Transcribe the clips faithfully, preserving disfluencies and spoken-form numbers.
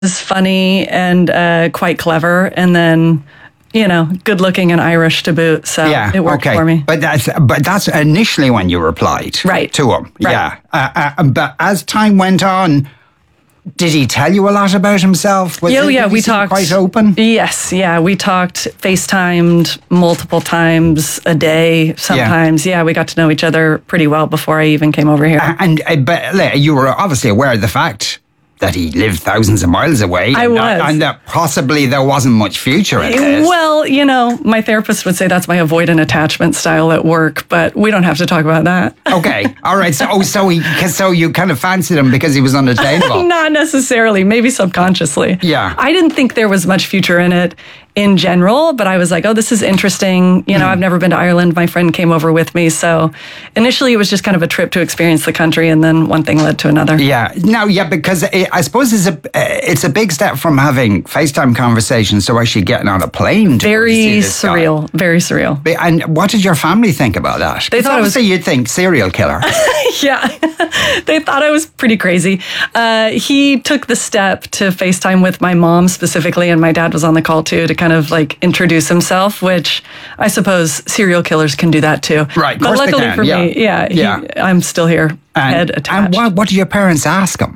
funny and uh, quite clever, and then, you know, good looking and Irish to boot. So yeah, it worked okay. for me. But that's but that's initially when you replied right. to him. Right. Yeah. Uh, uh, but as time went on, did he tell you a lot about himself? Was Oh, it, yeah, did we he seem talked. quite open? Yes, yeah, we talked, FaceTimed multiple times a day. Sometimes, yeah. yeah, we got to know each other pretty well before I even came over here. Uh, and uh, but like, you were obviously aware of the fact that he lived thousands of miles away. I and, was. uh, and that possibly there wasn't much future in this. Well, you know, my therapist would say that's my avoidant attachment style at work, but we don't have to talk about that. Okay, all right. So, oh, so he, so you kind of fancied him because he was unattainable. Not necessarily, maybe subconsciously. Yeah. I didn't think there was much future in it in general, but I was like, oh, this is interesting. You know, Mm. I've never been to Ireland. My friend came over with me. So initially it was just kind of a trip to experience the country, and then one thing led to another. Yeah. No, yeah, because it, I suppose it's a it's a big step from having FaceTime conversations to actually getting on a plane. To Very see this guy. surreal. Very surreal. And what did your family think about that? They 'Cause thought it was- obviously you'd think serial killer. Yeah, they thought I was pretty crazy. Uh, he took the step to FaceTime with my mom specifically, and my dad was on the call too, to kind of like introduce himself, which I suppose serial killers can do that too. Right, of But course they luckily can, for yeah. me, yeah, he, Yeah. I'm still here, And, head attached. and what, what did your parents ask him?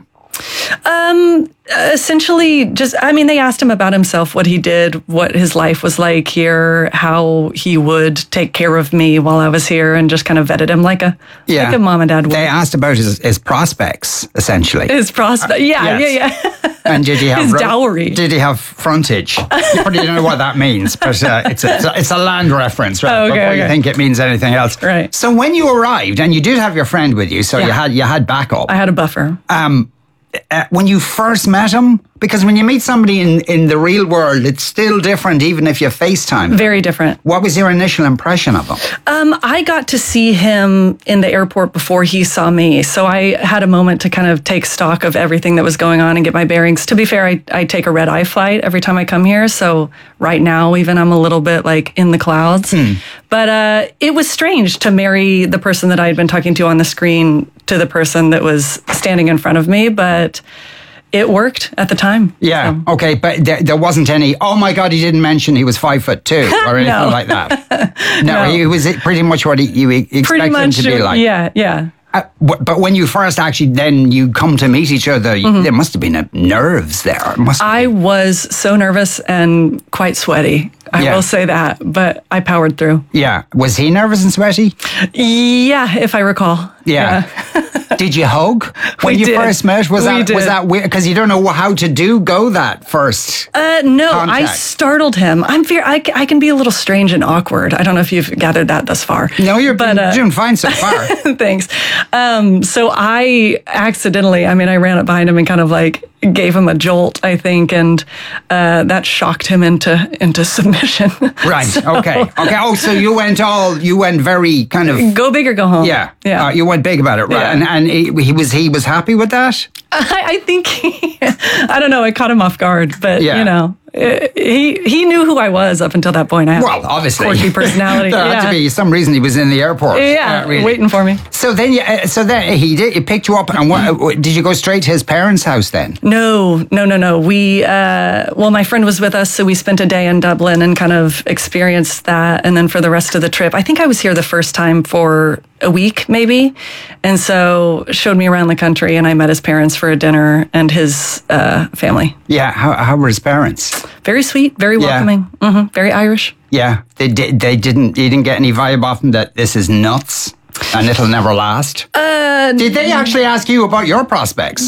Um, essentially, just, I mean, they asked him about himself, what he did, what his life was like here, how he would take care of me while I was here, and just kind of vetted him like a, Yeah. like a mom and dad would. They asked about his, his prospects, essentially. His prospect, yeah, yes. yeah, yeah. And did he have His ro- dowry. Did he have frontage? You probably don't know what that means, but uh, it's, a, it's, a, it's a land reference, right? Oh, okay, Before you okay. think it means anything else. Right. So when you arrived, and you did have your friend with you, so Yeah. you had you had backup. I had a buffer. Um, uh, when you first met him, because when you meet somebody in, in the real world, it's still different, even if you FaceTime. Very different. What was your initial impression of him? Um, I got to see him in the airport before he saw me. So I had a moment to kind of take stock of everything that was going on and get my bearings. To be fair, I, I take a red eye flight every time I come here. So right now, even I'm a little bit like in the clouds. But uh, it was strange to marry the person that I had been talking to on the screen to the person that was standing in front of me. But it worked at the time. Yeah, So. okay, but there, there wasn't any, oh my God, he didn't mention he was five foot two or anything No. like that. No, No. he was pretty much what he, you expected Pretty him much, to be like. yeah, yeah. Uh, w- but when you first actually, then you come to meet each other, Mm-hmm. there must have been a nerves there. It must have I was so nervous and quite sweaty. I Yeah. will say that, but I powered through. Yeah. Was he nervous and sweaty? Yeah, if I recall. Yeah. Did you hug when We you did. first met? Was We that was did. that weird? Because you don't know how to do go that first. Uh, no, I Contact. startled him. I'm fear. I, c- I can be a little strange and awkward. I don't know if you've gathered that thus far. No, you're but, uh, doing fine so far. Thanks. Um, so I accidentally, I mean, I ran up behind him and kind of like gave him a jolt, I think, and uh, that shocked him into into submission. Right. So, Okay. Okay. Oh, so you went all you went very kind of Go big or go home. yeah Yeah. Uh, you went big about it, right? Yeah. And and he, he was he was happy with that. I, I think he, I don't know. I caught him off guard, but Yeah. you know, eh, he he knew who I was up until that point. I had Well, obviously, quirky personality. there had yeah. to be some reason he was in the airport. Yeah, uh, really. waiting for me. So then, you, uh, so then he did. He picked you up, and what, uh, did you go straight to his parents' house then? No, no, no, no. We, uh, well, my friend was with us, so we spent a day in Dublin and kind of experienced that. And then for the rest of the trip, I think I was here the first time for a week, maybe. And so showed me around the country, and I met his parents for a dinner and his uh, family. Yeah. How, how were his parents? Very sweet, very Yeah. welcoming, hmm very Irish. Yeah. They did. They didn't. You didn't get any vibe off them that this is nuts and it'll never last. Uh, Did they actually ask you about your prospects?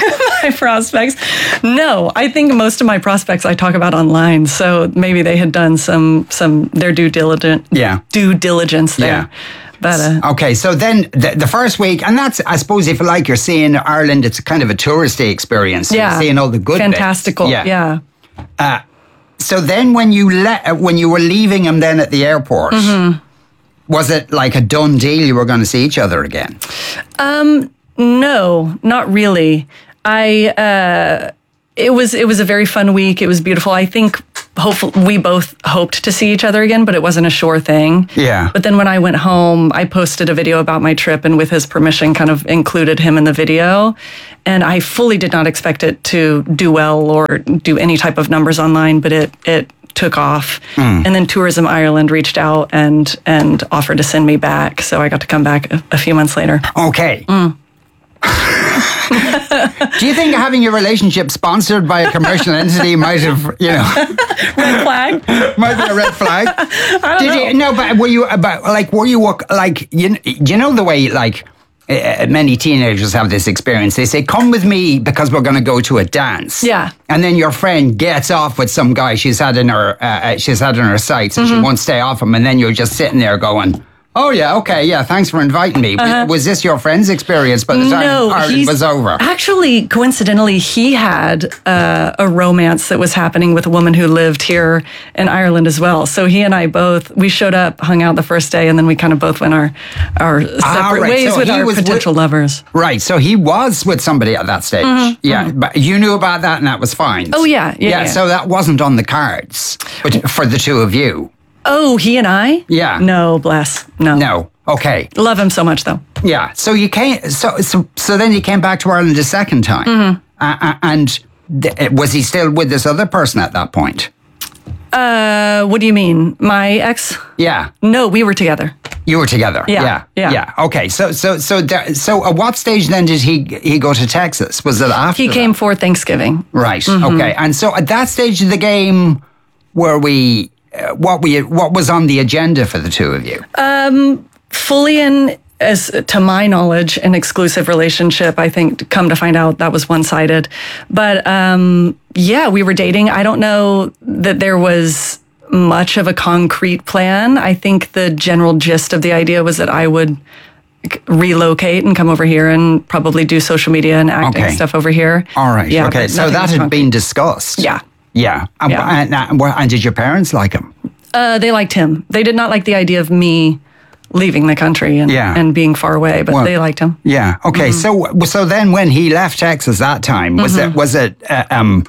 my prospects. No, I think most of my prospects I talk about online. So maybe they had done some some their due diligence Yeah. due diligence there. Yeah. But uh, Okay, so then the, the first week, and that's, I suppose, if you like, you're seeing Ireland, it's a kind of a touristy experience. yeah, You're seeing all the good bits. fantastical. Yeah. So then when you le- when you were leaving him then at the airport, was it like a done deal you were going to see each other again? Um, no, not really. I uh, it was it was a very fun week. It was beautiful. I think hopefully we both hoped to see each other again, but it wasn't a sure thing. Yeah. But then when I went home, I posted a video about my trip and with his permission kind of included him in the video. And I fully did not expect it to do well or do any type of numbers online, but it it took off. Mm. And then Tourism Ireland reached out and and offered to send me back. So I got to come back a, a few months later. Okay. Mm. Do you think having your relationship sponsored by a commercial entity might have, you know, red flag? Might be a red flag. I don't Did know. you? No, but were you about like were you like you? You know the way like uh, many teenagers have this experience. They say, "Come with me because we're going to go to a dance." Yeah. And then your friend gets off with some guy she's had in her uh, she's had in her sights, and mm-hmm. she won't stay off him. And then you're just sitting there going, "Oh yeah, okay, yeah, thanks for inviting me." Uh-huh. Was this your friend's experience by the time no, Ireland was over? Actually, coincidentally, he had uh, a romance that was happening with a woman who lived here in Ireland as well. So he and I both, we showed up, hung out the first day, and then we kind of both went our, our separate ah, right. ways so with our potential with, lovers. Right, so he was with somebody at that stage. Mm-hmm, yeah, mm-hmm. But you knew about that and that was fine. Oh, yeah, yeah, yeah. yeah. So that wasn't on the cards but for the two of you. Oh, he and I? Yeah. No, bless. No. No. Okay. Love him so much, though. Yeah. So you came. So so so then you came back to Ireland a second time, mm-hmm. uh, and th- was he still with this other person at that point? Uh, what do you mean, my ex? Yeah. No, we were together. You were together. Yeah. Yeah. Yeah. yeah. Okay. So so so there, so at what stage then did he he go to Texas? Was it after? He that? came for Thanksgiving. Right. Mm-hmm. Okay. And so at that stage of the game, were we? Uh, what we what was on the agenda for the two of you? Um. Fully in, as to my knowledge, an exclusive relationship. I think, come to find out, that was one-sided. But um, yeah, we were dating. I don't know that there was much of a concrete plan. I think the general gist of the idea was that I would relocate and come over here and probably do social media and acting okay. stuff over here. All right. Yeah, okay. So that had concrete. been discussed. Yeah. Yeah. And, yeah. And, and, and did your parents like him? Uh, they liked him. They did not like the idea of me leaving the country and, yeah. and being far away, but well, they liked him. Yeah. Okay. Mm-hmm. So so then when he left Texas that time, was mm-hmm. it was it uh, um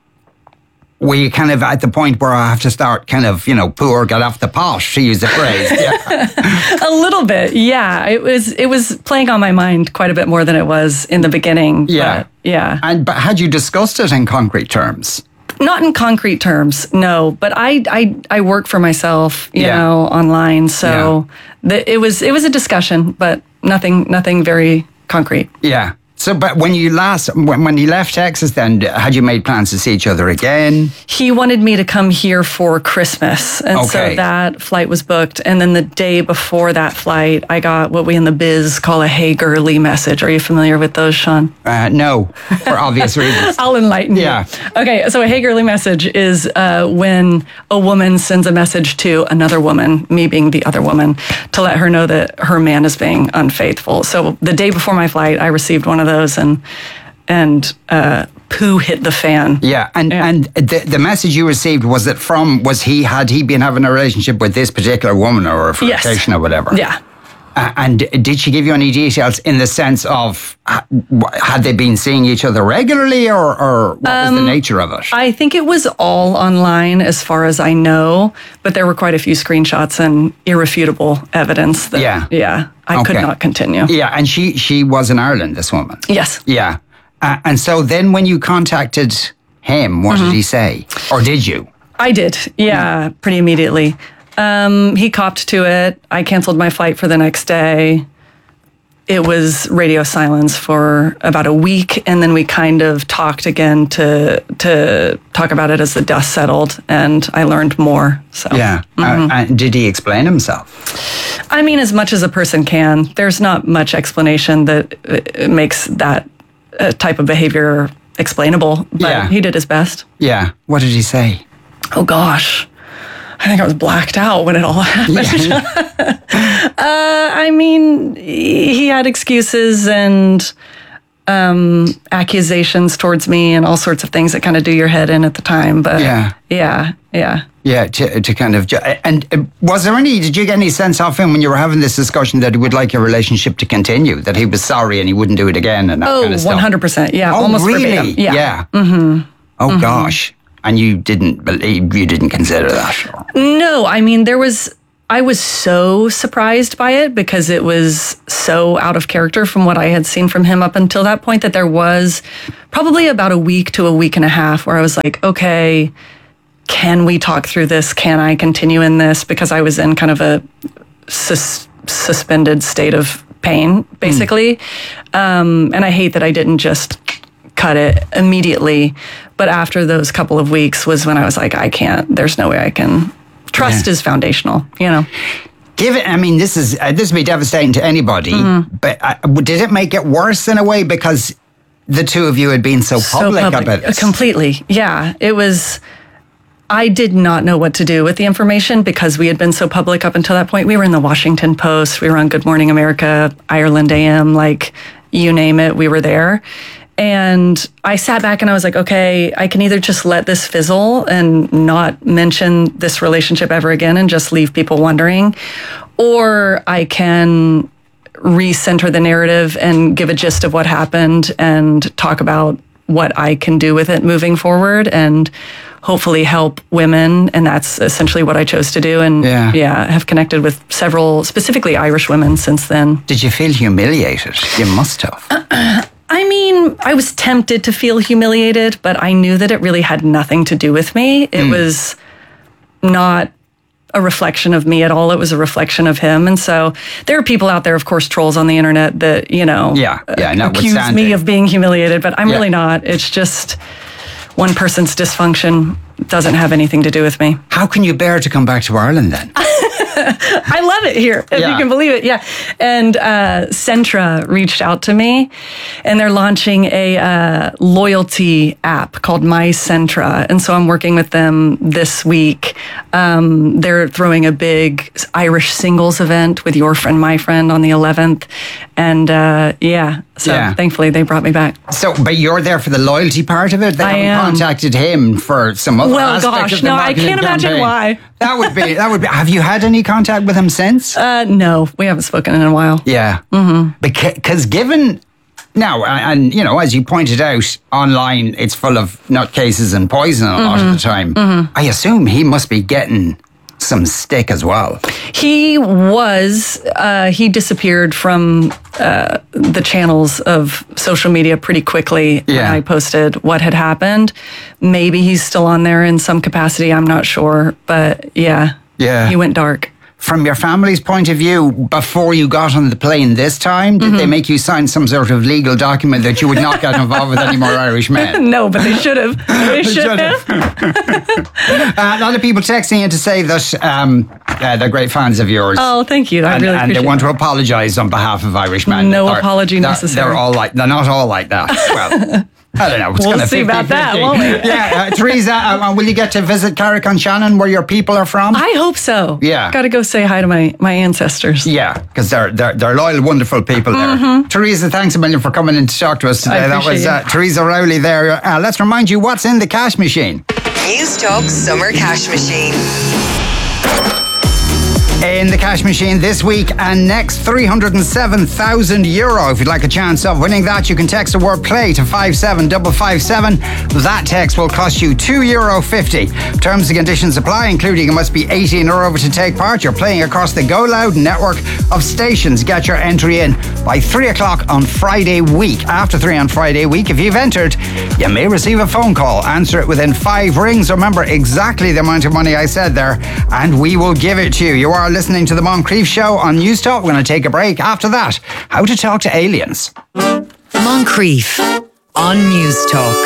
were you kind of at the point where I have to start kind of, you know, poor get off the pot, to use the phrase? Yeah. A little bit, yeah. It was it was playing on my mind quite a bit more than it was in the beginning. Yeah. But, yeah. And but had you discussed it in concrete terms? Not in concrete terms, no. But I, I, I work for myself, you yeah. know, online. So yeah. the, it was it was a discussion, but nothing nothing very concrete. Yeah. So, but when you last when, when you left Texas, then had you made plans to see each other again? He wanted me to come here for Christmas, and okay. so that flight was booked. And then the day before that flight, I got what we in the biz call a "Hey girly" message. Are you familiar with those, Sean? Uh, no, for obvious reasons. I'll enlighten you. Yeah. Okay, so a "Hey girly" message is uh, when a woman sends a message to another woman, me being the other woman, to let her know that her man is being unfaithful. So the day before my flight, I received one of those. Those and and uh, poo hit the fan. Yeah, and yeah. and the the message you received, was it from? Was he had he been having a relationship with this particular woman or a flirtation yes. or whatever? Yeah. Uh, and did she give you any details in the sense of had they been seeing each other regularly, or, or what um, was the nature of it? I think it was all online, as far as I know, but there were quite a few screenshots and irrefutable evidence that, yeah, yeah I okay. could not continue. Yeah, and she she was in Ireland, this woman. Yes. Yeah, uh, and so then when you contacted him, what mm-hmm. did he say, or did you? I did. Yeah, mm. pretty immediately. Um, he copped to it. I canceled my flight for the next day. It was radio silence for about a week, and then we kind of talked again to to talk about it as the dust settled, and I learned more. So yeah. Mm-hmm. Uh, and did he explain himself? I mean, as much as a person can. There's not much explanation that uh, makes that uh, type of behavior explainable, but yeah. he did his best. Yeah. What did he say? Oh gosh. I think I was blacked out when it all happened. Yeah. uh, I mean, he had excuses and um, accusations towards me and all sorts of things that kind of do your head in at the time. But yeah, yeah, yeah. Yeah, to, to kind of... And was there any... Did you get any sense of him when you were having this discussion that he would like your relationship to continue? That he was sorry and he wouldn't do it again and that oh, kind of stuff? one hundred percent. Yeah, oh, almost really? verbatim. Yeah. yeah. Mm-hmm. Oh, mm-hmm. gosh. and you didn't believe, you didn't consider that? No, I mean, there was, I was so surprised by it because it was so out of character from what I had seen from him up until that point, that there was probably about a week to a week and a half where I was like, okay, can we talk through this? Can I continue in this? Because I was in kind of a sus- suspended state of pain, basically. Mm. Um, and I hate that I didn't just cut it immediately. But after those couple of weeks was when I was like, I can't, there's no way I can. Trust yeah. is foundational, you know. Give it, I mean, this is, uh, this would be devastating to anybody, mm-hmm. but uh, did it make it worse in a way because the two of you had been so, so public, public about it? Completely, yeah. It was, I did not know what to do with the information because we had been so public up until that point. We were in the Washington Post, we were on Good Morning America, Ireland A M, like you name it, we were there. And I sat back and I was like, okay, I can either just let this fizzle and not mention this relationship ever again and just leave people wondering, or I can recenter the narrative and give a gist of what happened and talk about what I can do with it moving forward and hopefully help women. And that's essentially what I chose to do. And yeah, yeah have connected with several, specifically Irish women since then. Did you feel humiliated? You must have. Uh, I mean, I was tempted to feel humiliated, but I knew that it really had nothing to do with me. It mm. was not a reflection of me at all. It was a reflection of him. And so there are people out there, of course, trolls on the internet that, you know, yeah, yeah, accuse me of being humiliated, but I'm yeah. really not. It's just one person's dysfunction doesn't have anything to do with me. How can you bear to come back to Ireland then? I love it here, if yeah. you can believe it. Yeah. And uh, Centra reached out to me, and they're launching a uh, loyalty app called My Centra. And so I'm working with them this week. Um, they're throwing a big Irish singles event with Your Friend, My Friend on the eleventh. And uh, yeah, so yeah. thankfully they brought me back. So, but you're there for the loyalty part of it? They I haven't am. contacted him for some other well, aspect gosh, of the no, I can't imagine campaign. why. That would be, that would be, have you had any contact with him since? Uh, no, we haven't spoken in a while. Yeah. Mm-hmm. Because given, now, and you know, as you pointed out, online it's full of nutcases and poison a mm-hmm. lot of the time. Mm-hmm. I assume he must be getting some stick as well. He was, uh, he disappeared from uh, the channels of social media pretty quickly yeah. when I posted what had happened. Maybe he's still on there in some capacity, I'm not sure. But yeah, yeah. he went dark. From your family's point of view, before you got on the plane this time, did mm-hmm. they make you sign some sort of legal document that you would not get involved with any more Irish men? No, but they should have. They should have. uh, a lot of people texting in to say that um, uh, they're great fans of yours. Oh, thank you. I and, really appreciate it. And they want to apologise on behalf of Irish men. No they're, apology they're, necessary. They're all like, they're not all like that. Well, I don't know. It's we'll kind of see about that, won't we? Yeah, uh, Teresa, uh, will you get to visit Carrick-on-Shannon, where your people are from? I hope so. Yeah, got to go say hi to my, my ancestors. Yeah, because they're, they're they're loyal, wonderful people there. Mm-hmm. Teresa, thanks a million for coming in to talk to us today. I That was uh, Teresa Rowley there. Uh, let's remind you what's in the cash machine. News Talk Summer Cash Machine. In the cash machine this week and next, three hundred seven thousand euro. If you'd like a chance of winning that, you can text the word play to five seven five five seven. That text will cost you two euro fifty. Terms and conditions apply, including you must be eighteen or over to take part. You're playing across the Go Loud network of stations. Get your entry in by three o'clock on Friday week. After three on Friday week, if you've entered, you may receive a phone call. Answer it within five rings. Remember exactly the amount of money I said there, and we will give it to you. You are listening to the Moncrief Show on News Talk. We're going to take a break. After that, how to talk to aliens. Moncrief on News Talk.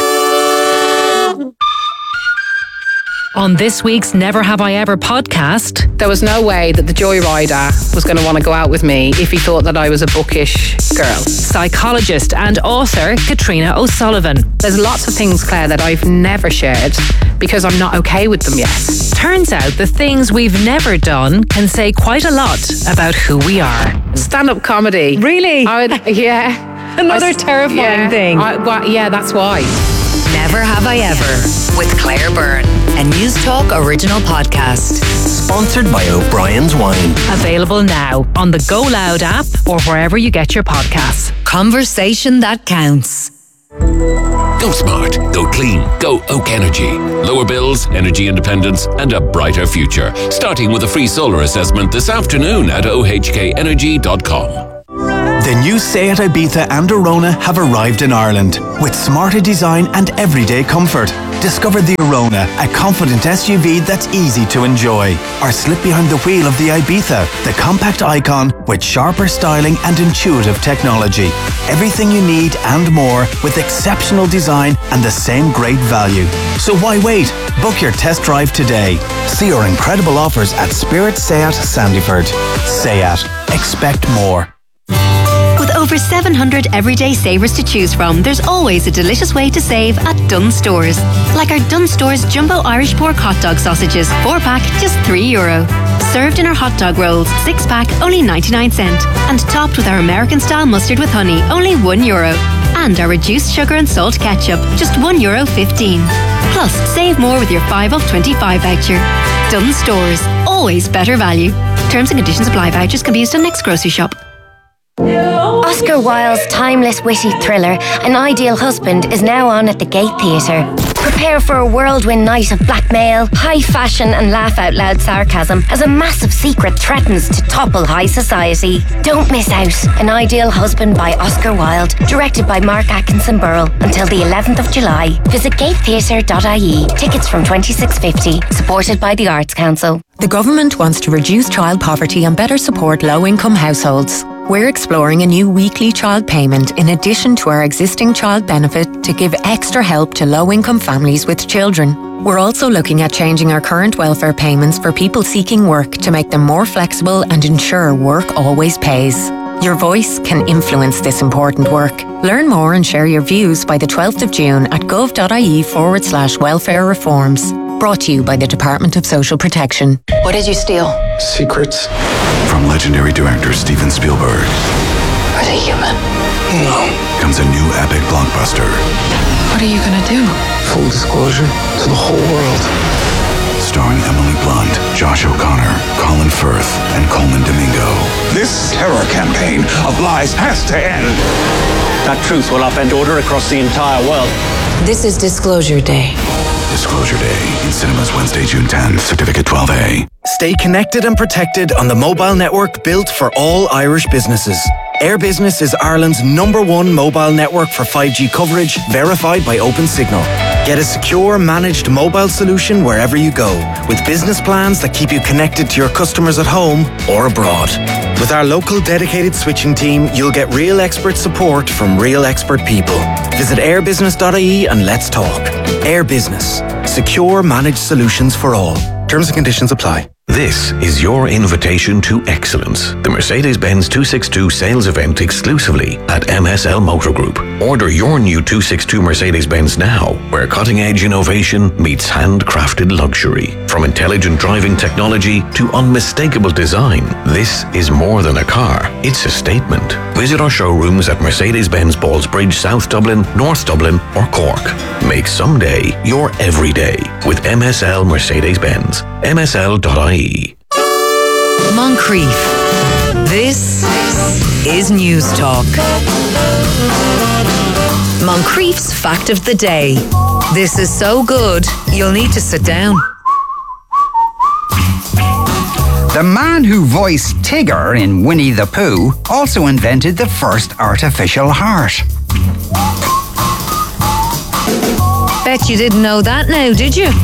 On this week's Never Have I Ever podcast, there was no way that the joyrider was going to want to go out with me if he thought that I was a bookish girl. Psychologist and author Katrina O'Sullivan. There's lots of things, Claire, that I've never shared because I'm not okay with them yet. Turns out the things we've never done can say quite a lot about who we are. Stand-up comedy. Really? I would, yeah. Another I, terrifying yeah, thing. I, well, yeah, that's why. Never Have I Ever with Claire Byrne, a News Talk original podcast. Sponsored by O'Brien's Wine. Available now on the Go Loud app or wherever you get your podcasts. Conversation that counts. Go smart, go clean, go Oak Energy. Lower bills, energy independence, and a brighter future. Starting with a free solar assessment this afternoon at o h k energy dot com. The new Seat Ibiza and Arona have arrived in Ireland with smarter design and everyday comfort. Discover the Arona, a confident S U V that's easy to enjoy. Or slip behind the wheel of the Ibiza, the compact icon with sharper styling and intuitive technology. Everything you need and more with exceptional design and the same great value. So why wait? Book your test drive today. See our incredible offers at Spirit Seat Sandyford. Seat. Expect more. With over seven hundred everyday savers to choose from, there's always a delicious way to save at Dunnes Stores. Like our Dunnes Stores Jumbo Irish Pork Hot Dog Sausages, four pack, just three euro. Served in our hot dog rolls, six pack, only ninety-nine cent. And topped with our American style mustard with honey, only one euro. And our reduced sugar and salt ketchup, just one euro fifteen. Plus, save more with your five off twenty-five voucher. Dunnes Stores, always better value. Terms and conditions apply. Vouchers can be used on next grocery shop. Oscar Wilde's timeless witty thriller, An Ideal Husband, is now on at the Gate Theatre. Prepare for a whirlwind night of blackmail, high fashion and laugh-out-loud sarcasm as a massive secret threatens to topple high society. Don't miss out. An Ideal Husband by Oscar Wilde, directed by Mark Atkinson Burrell, until the eleventh of July. Visit gate theatre dot I E. Tickets from twenty-six fifty. Supported by the Arts Council. The government wants to reduce child poverty and better support low-income households. We're exploring a new weekly child payment in addition to our existing child benefit to give extra help to low-income families with children. We're also looking at changing our current welfare payments for people seeking work to make them more flexible and ensure work always pays. Your voice can influence this important work. Learn more and share your views by the twelfth of June at gov.ie forward slash welfare reforms. Brought to you by the Department of Social Protection. What did you steal? Secrets. From legendary director Steven Spielberg. Are they human? No. Comes a new epic blockbuster. What are you gonna do? Full disclosure to the whole world. Starring Emily Blunt, Josh O'Connor, Colin Firth, and Coleman Domingo. This terror campaign of lies has to end. That truth will upend order across the entire world. This is Disclosure Day. Disclosure Day in cinemas Wednesday, June tenth. Certificate twelve A. Stay connected and protected on the mobile network built for all Irish businesses. Air Business is Ireland's number one mobile network for five G coverage, verified by OpenSignal. Get a secure, managed mobile solution wherever you go, with business plans that keep you connected to your customers at home or abroad. With our local dedicated switching team, you'll get real expert support from real expert people. Visit air business dot I E and let's talk. Air Business. Secure, managed solutions for all. Terms and conditions apply. This is your invitation to excellence. The Mercedes-Benz two sixty-two sales event exclusively at M S L Motor Group. Order your new two sixty-two Mercedes-Benz now, where cutting-edge innovation meets handcrafted luxury. From intelligent driving technology to unmistakable design, this is more than a car. It's a statement. Visit our showrooms at Mercedes-Benz Ballsbridge, South Dublin, North Dublin or Cork. Make someday your everyday with M S L Mercedes-Benz. M S L dot I E. Moncrief. This is News Talk. Moncrief's Fact of the Day. This is so good, you'll need to sit down. The man who voiced Tigger in Winnie the Pooh also invented the first artificial heart. Bet you didn't know that now, did you?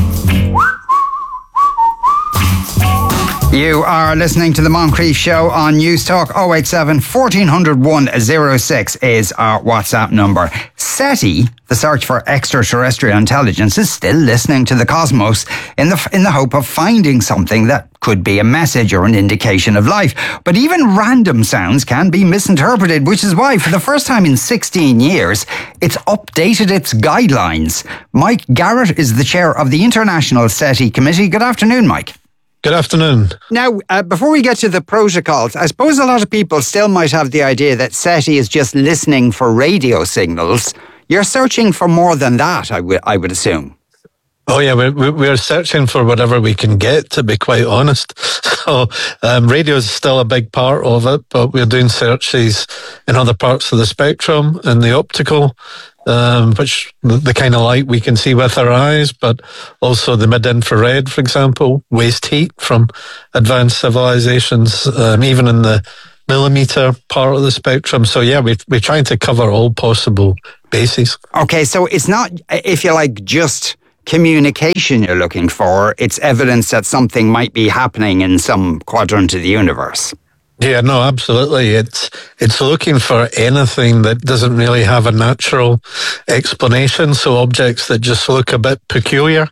You are listening to the Moncrief Show on News Talk. oh eight seven, fourteen hundred, one oh six is our WhatsApp number. SETI, the search for extraterrestrial intelligence, is still listening to the cosmos in the in the hope of finding something that could be a message or an indication of life. But even random sounds can be misinterpreted, which is why, for the first time in sixteen years, it's updated its guidelines. Mike Garrett is the chair of the International SETI Committee. Good afternoon, Mike. Good afternoon. Now, uh, before we get to the protocols, I suppose a lot of people still might have the idea that SETI is just listening for radio signals. You're searching for more than that, I, w- I would assume. Oh yeah, we're, we're searching for whatever we can get, to be quite honest. So um, radio is still a big part of it, but we're doing searches in other parts of the spectrum, in the optical, um, which the, the kind of light we can see with our eyes, but also the mid-infrared, for example, waste heat from advanced civilizations, um, even in the millimeter part of the spectrum. So yeah, we, we're trying to cover all possible bases. Okay, so it's not, if you like, just communication you're looking for. It's evidence that something might be happening in some quadrant of the universe. Yeah, no, absolutely. It's it's looking for anything that doesn't really have a natural explanation. So objects that just look a bit peculiar.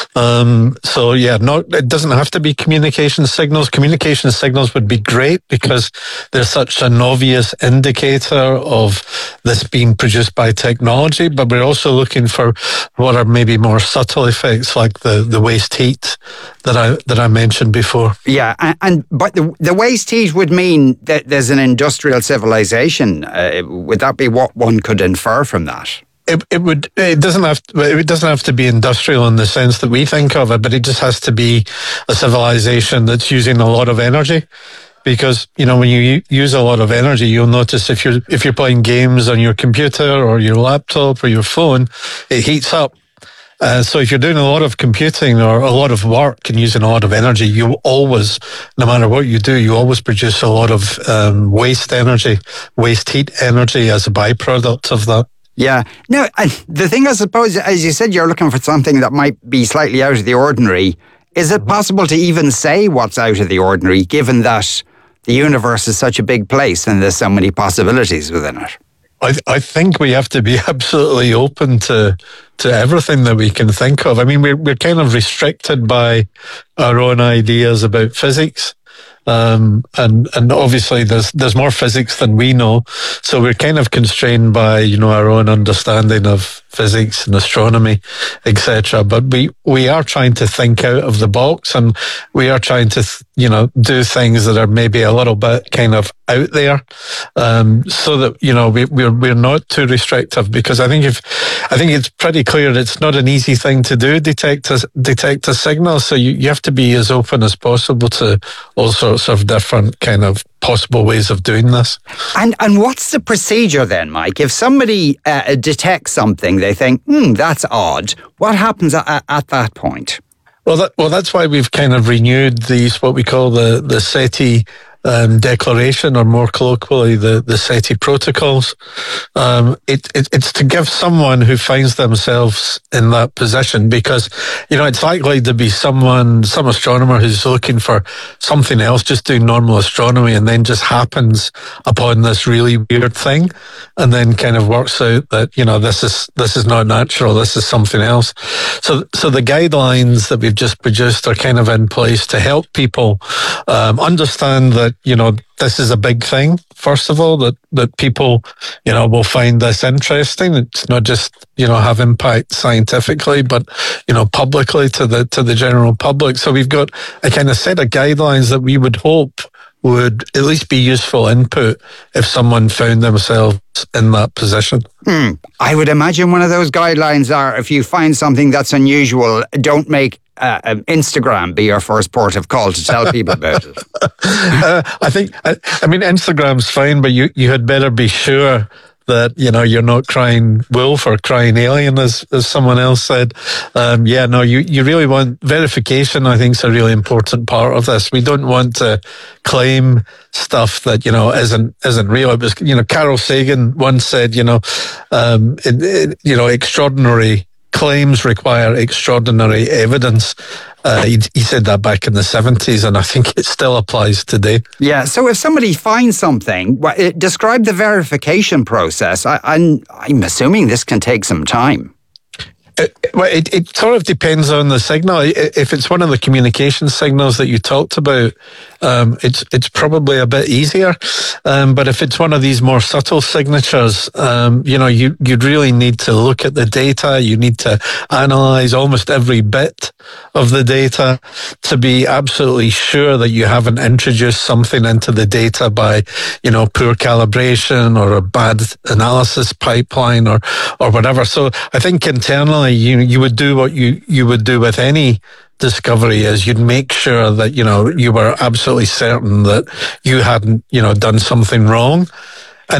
Um, so yeah, not it doesn't have to be communication signals. Communication signals would be great because they're such an obvious indicator of this being produced by technology. But we're also looking for what are maybe more subtle effects, like the, the waste heat that I that I mentioned before. Yeah, and, and but the the waste heat would mean that there's an industrial civilization. Uh, would that be what one could infer from that? It, it would. It doesn't have. To, it doesn't have to be industrial in the sense that we think of it, but it just has to be a civilization that's using a lot of energy. Because you know, when you use a lot of energy, you'll notice if you're if you're playing games on your computer or your laptop or your phone, it heats up. Uh, so if you're doing a lot of computing or a lot of work and using a lot of energy, you always, no matter what you do, you always produce a lot of um, waste energy, waste heat energy as a byproduct of that. Yeah. Now, the thing I suppose, as you said, you're looking for something that might be slightly out of the ordinary. Is it possible to even say what's out of the ordinary, given that the universe is such a big place and there's so many possibilities within it? I, I think we have to be absolutely open to to everything that we can think of. I mean, we're we're kind of restricted by our own ideas about physics, um, and and obviously there's there's more physics than we know, so we're kind of constrained by you know our own understanding of physics and astronomy, et cetera. But we we are trying to think out of the box, and we are trying to you know do things that are maybe a little bit kind of out there, um, so that you know we, we're we're not too restrictive. Because I think if I think it's pretty clear it's not an easy thing to do, detect a, detect a signal. So you, you have to be as open as possible to all sorts of different kind of possible ways of doing this. And and what's the procedure then, Mike? If somebody uh, detects something, they think, hmm, that's odd. What happens at, at that point? Well, that, well, that's why we've kind of renewed these, what we call the, the SETI um, declaration, or more colloquially, the, the SETI protocols. Um, it, it, it's to give someone who finds themselves in that position, because, you know, it's likely to be someone, some astronomer who's looking for something else, just doing normal astronomy, and then just happens upon this really weird thing, and then kind of works out that, you know, this is, this is not natural, this is something else. So, so the guidelines that we've just produced are kind of in place to help people um, understand that, you know, this is a big thing, first of all, that, that people, you know, will find this interesting. It's not just, you know, have impact scientifically, but, you know, publicly to the, to the general public. So we've got a kind of set of guidelines that we would hope would at least be useful input if someone found themselves in that position. Hmm. I would imagine one of those guidelines are, if you find something that's unusual, don't make uh, um, Instagram be your first port of call to tell people about it. uh, I think, I, I mean, Instagram's fine, but you, you had better be sure that, you know, you're not crying wolf or crying alien, as, as someone else said. Um, yeah, no, you, you really want verification. I think is a really important part of this. We don't want to claim stuff that, you know, isn't, isn't real. It was, you know, Carl Sagan once said, you know, um, it, it, you know, extraordinary claims require extraordinary evidence. Uh, he, he said that back in the seventies, and I think it still applies today. Yeah, so if somebody finds something, well, it, describe the verification process. I, I'm, I'm assuming this can take some time. It, well, it, it sort of depends on the signal. If it's one of the communication signals that you talked about, um, it's it's probably a bit easier. Um, but if it's one of these more subtle signatures, um, you know, you you'd really need to look at the data. You need to analyze almost every bit of the data to be absolutely sure that you haven't introduced something into the data by, you know, poor calibration or a bad analysis pipeline or or whatever. So I think internally, you you would do what you, you would do with any discovery, is you'd make sure that, you know, you were absolutely certain that you hadn't, you know, done something wrong. And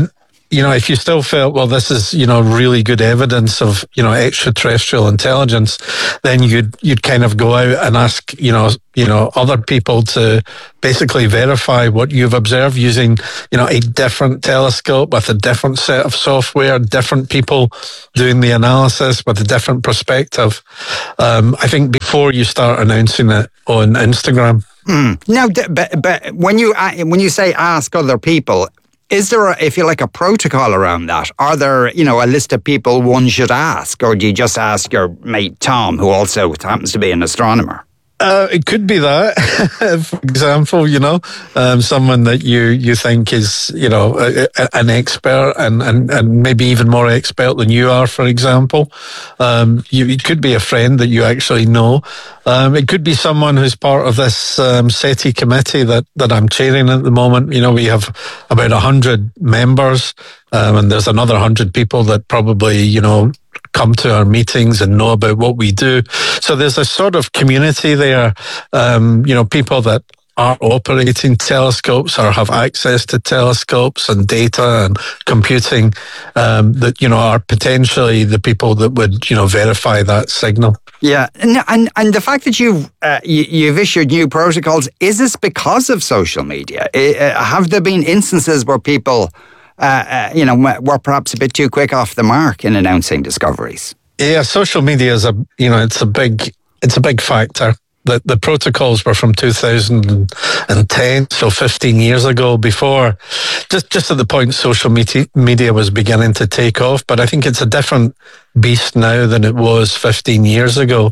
you know, if you still felt, well, this is, you know, really good evidence of, you know, extraterrestrial intelligence, then you'd you'd kind of go out and ask, you know, you know, other people to basically verify what you've observed using, you know, a different telescope with a different set of software, different people doing the analysis with a different perspective. Um, I think before you start announcing it on Instagram. Mm. Now, but, but when you when you say ask other people, is there, a, if you like, a protocol around that? Are there, you know, a list of people one should ask, or do you just ask your mate Tom, who also happens to be an astronomer? Uh, it could be that, for example, you know, um, someone that you, you think is, you know, a, a, an expert and, and, and maybe even more expert than you are, for example. Um, you, it could be a friend that you actually know. Um, it could be someone who's part of this um, SETI committee that, that I'm chairing at the moment. You know, we have about a hundred members, um, and there's another hundred people that probably, you know, come to our meetings and know about what we do. So there's a sort of community there, um, you know, people that are operating telescopes or have access to telescopes and data and computing um, that, you know, are potentially the people that would, you know, verify that signal. Yeah, and and, and the fact that you've uh, you, you've issued new protocols, is this because of social media? Uh, have there been instances where people Uh, uh, you know, we're perhaps a bit too quick off the mark in announcing discoveries? Yeah, social media is a, you know, it's a big, it's a big factor. The, the protocols were from two thousand ten, so fifteen years ago, before, just, just at the point social media, media was beginning to take off. But I think it's a different beast now than it was fifteen years ago.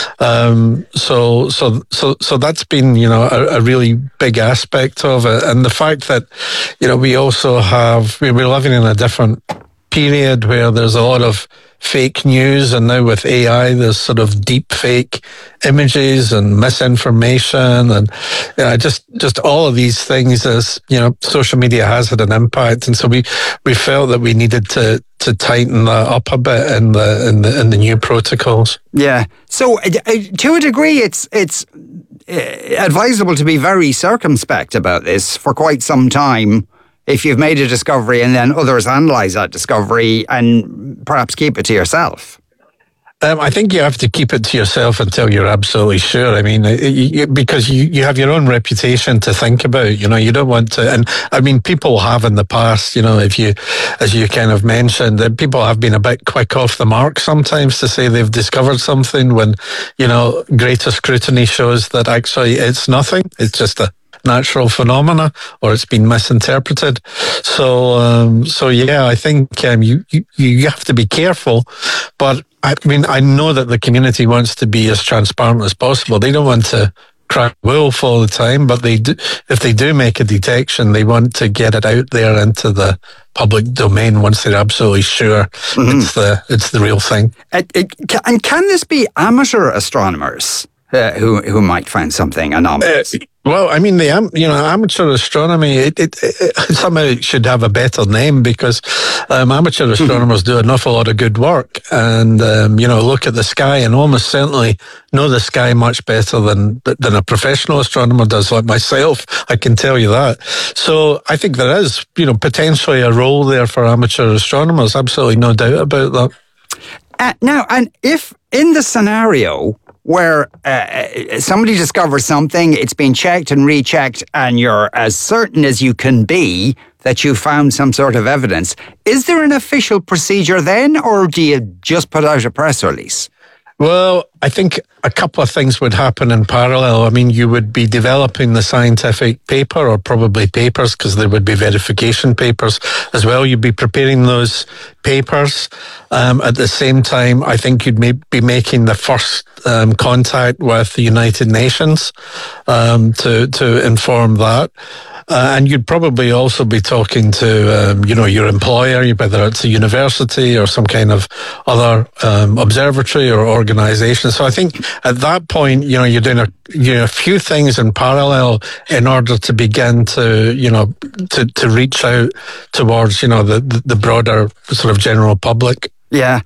Um, so, so, so, so that's been, you know, a, a really big aspect of it. And the fact that, you know, we also have, we're living in a different period where there's a lot of fake news, and now with A I there's sort of deep fake images and misinformation, and you know, just just all of these things. As you know, social media has had an impact, and so we we felt that we needed to to tighten that up a bit in the in the in the new protocols. Yeah. So uh, to a degree, it's it's uh, advisable to be very circumspect about this for quite some time. If you've made a discovery and then others analyse that discovery, and perhaps keep it to yourself. Um, I think you have to keep it to yourself until you're absolutely sure. I mean, you, you, because you, you have your own reputation to think about. You know, you don't want to, and I mean, people have in the past, you know, if you, as you kind of mentioned, that people have been a bit quick off the mark sometimes to say they've discovered something when, you know, greater scrutiny shows that actually it's nothing. It's just a natural phenomena, or it's been misinterpreted. So, um, so yeah, I think um, you, you you have to be careful. But I mean, I know that the community wants to be as transparent as possible. They don't want to cry wolf all the time, but they do. If they do make a detection, they want to get it out there into the public domain once they're absolutely sure mm-hmm. it's the it's the real thing. It, it, and can this be amateur astronomers uh, who who might find something anomalous? Uh, Well, I mean, the you know amateur astronomy, it, it, it somehow it should have a better name, because um, amateur astronomers do an awful lot of good work, and um, you know look at the sky and almost certainly know the sky much better than than a professional astronomer does, like myself. I can tell you that. So I think there is you know potentially a role there for amateur astronomers. Absolutely no doubt about that. Uh, now, and if in the scenario where uh, somebody discovers something, it's been checked and rechecked, and you're as certain as you can be that you found some sort of evidence, is there an official procedure then, or do you just put out a press release? Well, I think a couple of things would happen in parallel. I mean, you would be developing the scientific paper, or probably papers, because there would be verification papers as well. You'd be preparing those papers. Um, at the same time, I think you'd may be making the first um, contact with the United Nations um, to to inform that. Uh, and you'd probably also be talking to, um, you know, your employer, whether it's a university or some kind of other um, observatory or organisation. So I think at that point, you know, you're doing a, you know, a few things in parallel in order to begin to, you know, to, to reach out towards, you know, the, the broader sort of general public. Yeah.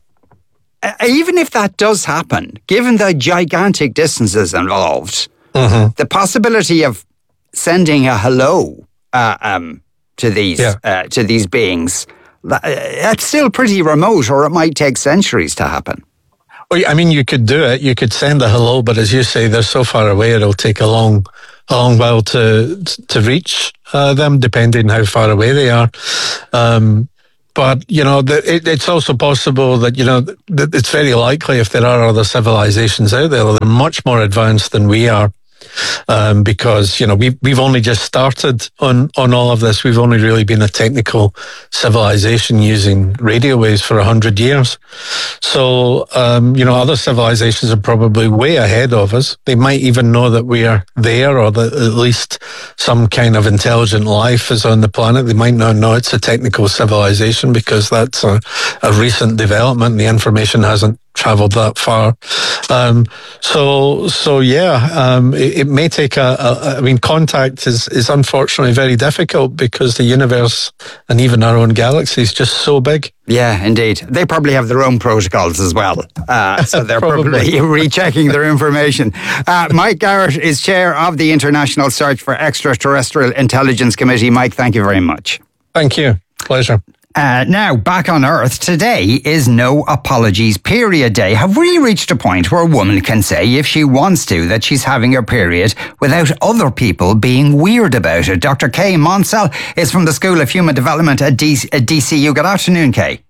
Uh, even if that does happen, given the gigantic distances involved, mm-hmm. the possibility of sending a hello uh, um, to these Yeah. uh, to these beings. That- uh, It's still pretty remote, or it might take centuries to happen. Well, I mean, you could do it. You could send a hello, but as you say, they're so far away, it'll take a long, a long while to to reach uh, them, depending how far away they are. Um, but you know, the, it, it's also possible that you know that it's very likely if there are other civilizations out there, they're much more advanced than we are. Um, because, you know, we've, we've only just started on, on all of this. We've only really been a technical civilization using radio waves for a hundred years. So, um, you know, other civilizations are probably way ahead of us. They might even know that we are there, or that at least some kind of intelligent life is on the planet. They might not know it's a technical civilization because that's a, a recent development. The information hasn't traveled that far. Um, so, so yeah, um, it, it may take a, a, I mean, contact is, is unfortunately very difficult because the universe and even our own galaxy is just so big. Yeah, indeed. They probably have their own protocols as well. Uh, so they're probably, probably rechecking their information. Uh, Mike Garrett is chair of the International Search for Extraterrestrial Intelligence Committee. Mike, thank you very much. Thank you. Pleasure. Uh, now, back on Earth, today is No Apologies Period Day. Have we reached a point where a woman can say, if she wants to, that she's having her period without other people being weird about it? Doctor Kay Monsell is from the School of Human Development at, D- at D C U. Good afternoon, Kay.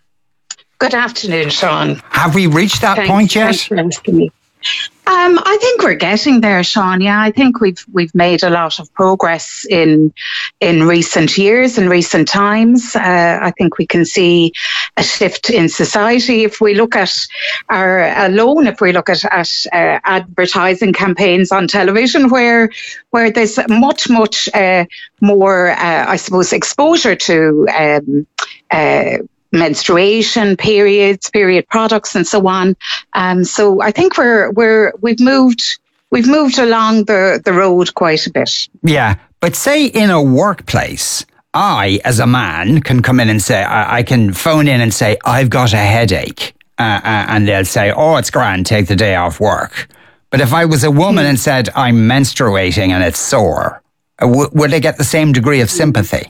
Good afternoon, Sean. Have we reached that Thanks, point yet? Thanks for asking me. Um, I think we're getting there, Sean. Yeah, I think we've we've made a lot of progress in in recent years, in recent times. Uh, I think we can see a shift in society. If we look at our alone, if we look at, at uh, advertising campaigns on television, where where there's much much uh, more, uh, I suppose, exposure to. Um, uh, menstruation, periods, period products, and so on. Um, so I think we're we're we've moved we've moved along the, the road quite a bit. Yeah, but say in a workplace, I, as a man, can come in and say, I, I can phone in and say, I've got a headache, uh, uh, and they'll say, oh, it's grand, take the day off work. But if I was a woman mm. and said, I'm menstruating and it's sore, uh, w- would I get the same degree of sympathy?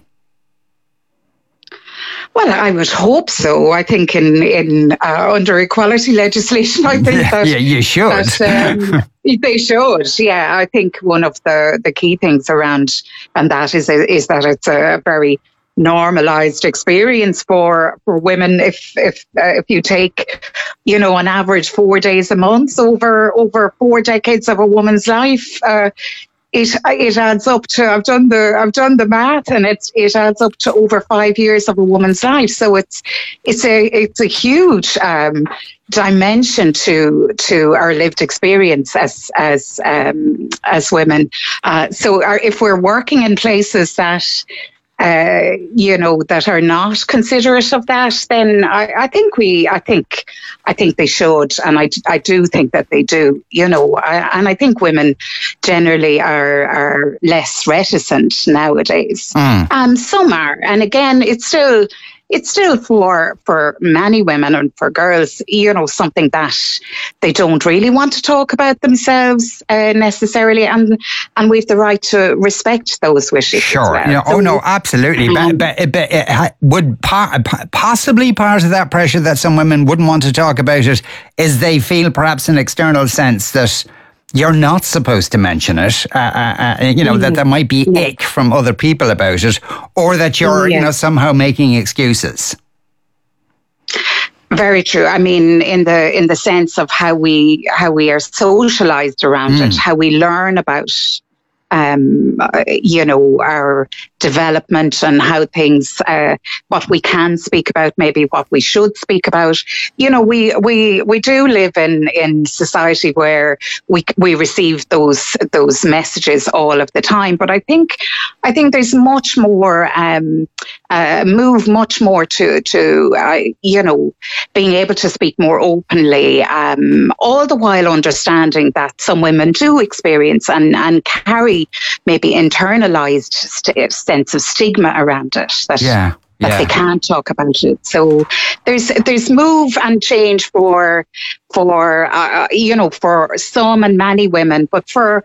Well, I would hope so. I think in in uh, under equality legislation, I think yeah, that yeah, you should. That, um, they should. Yeah, I think one of the, the key things around and that is is that it's a very normalized experience for, for women. If if uh, if you take, you know, on average four days a month over over four decades of a woman's life. Uh, It it adds up to I've done the I've done the math and it's it adds up to over five years of a woman's life. So it's it's a it's a huge um, dimension to to our lived experience as as um, as women. Uh, so our, if we're working in places that uh, you know that are not considerate of that, then I, I think we I think I think they should, and I, I do think that they do. You know, I, and I think women generally are are less reticent nowadays. Mm. Um, some are, and again, it's still. It's still for for many women and for girls, you know, something that they don't really want to talk about themselves uh, necessarily, and and we've the right to respect those wishes. Sure. As well. No, so, oh no, absolutely. Um, but, but, but it would par- possibly part of that pressure that some women wouldn't want to talk about it is they feel perhaps an external sense that you're not supposed to mention it, uh, uh, uh, you know, mm-hmm. that there might be yeah. ick from other people about it, or that you're, yeah. you know, somehow making excuses. Very true. I mean, in the in the sense of how we how we are socialized around mm. it, how we learn about, um, uh, you know, our development and how things, uh, what we can speak about, maybe what we should speak about. You know, we we we do live in in society where we we receive those those messages all of the time. But I think I think there's much more um, uh, move much more to to uh, you know, being able to speak more openly, um, all the while understanding that some women do experience and and carry maybe internalized st- sense of stigma around it, that, yeah, that yeah. they can't talk about it. So there's there's move and change for for uh, you know, for some and many women, but for